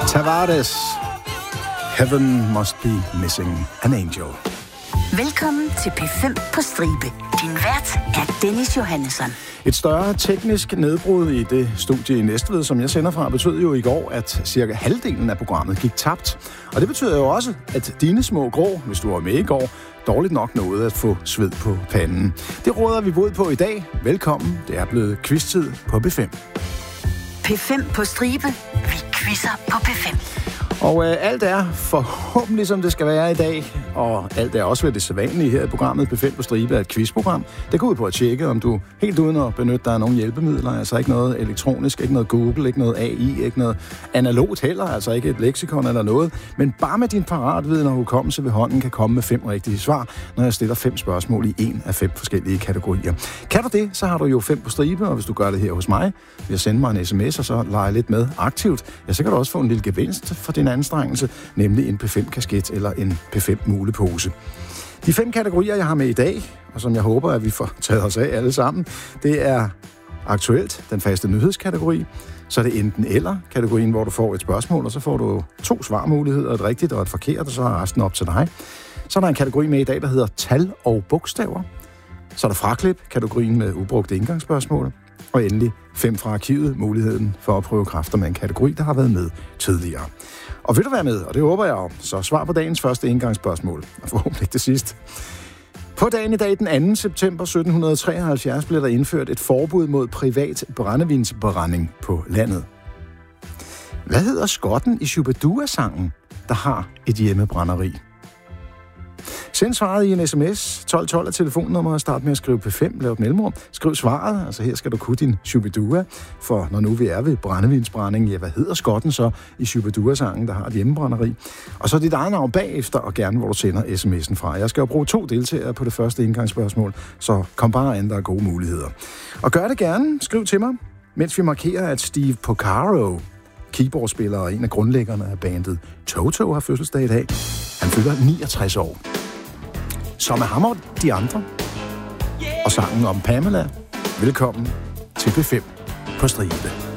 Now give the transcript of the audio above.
Tavares. Heaven must be missing an angel. Velkommen til P5 på stribe. Din vært er Dennis Johannesson. Et større teknisk nedbrud i det studie i Næstved, som jeg sender fra, betød jo i går, at cirka halvdelen af programmet gik tabt. Og det betyder jo også, at dine små grå, hvis du var med i går, dårligt nok nåede at få sved på panden. Det råder vi bod på i dag. Velkommen. Det er blevet quiz-tid på P5. P5 på stribe. Vi quizzer på P5. Og alt er forhåbentlig, som det skal være i dag, og alt er også ved det sædvanlige her i programmet P5 på stribe er et quizprogram. Det går ud på at tjekke, om du helt uden at benytte dig af nogle hjælpemidler, altså ikke noget elektronisk, ikke noget Google, ikke noget AI, ikke noget analogt heller, altså ikke et leksikon eller noget, men bare med din paratviden og hukommelse ved hånden kan komme med 5 rigtige svar, når jeg stiller 5 spørgsmål i en af 5 forskellige kategorier. Kan du det, så har du jo 5 på stribe, og hvis du gør det her hos mig, ved at sende mig en sms og så lege lidt med aktivt, ja, så kan du også få en lille gevinst for din anstrengelse, nemlig en P5-kasket eller en P5-mulepose. De 5 kategorier, jeg har med i dag, og som jeg håber, at vi får taget os af alle sammen, det er aktuelt, den faste nyhedskategori, så er det enten eller kategorien, hvor du får et spørgsmål, og så får du 2 svarmuligheder, et rigtigt og et forkert, og så er resten op til dig. Så er der en kategori med i dag, der hedder tal og bogstaver. Så er der fraklip, kategorien med ubrugte indgangsspørgsmål. Og endelig 5 fra arkivet, muligheden for at prøve kræfter med en kategori, der har været med tidligere. Og vil du være med, og det håber jeg jo, så svar på dagens første indgangsspørgsmål, og forhåbentlig det sidste. På dagen i dag, den 2. september 1773, blev der indført et forbud mod privat brændevinsbrænding på landet. Hvad hedder skotten i Shubidua-sangen, der har et hjemmebrænderi? Send svaret i en sms. 1212 er telefonnummeret. Start med at skrive P5, lav et mellemrum. Skriv svaret, altså her skal du kunne din Shubidua. For når nu vi er ved brændevinsbrænding, ja, hvad hedder skotten så i Shubidua-sangen, der har et hjemmebrænderi? Og så dit eget navn bagefter, og gerne hvor du sender sms'en fra. Jeg skal jo bruge 2 deltagere på det første indgangsspørgsmål, så kom bare an, der er gode muligheder. Og gør det gerne. Skriv til mig, mens vi markerer, at Steve Porcaro, keyboardspiller og en af grundlæggerne af bandet Toto, har fødselsdag i dag. Han fylder 69 år. Så med ham og de andre, og sangen om Pamela, velkommen til P5 på stribe.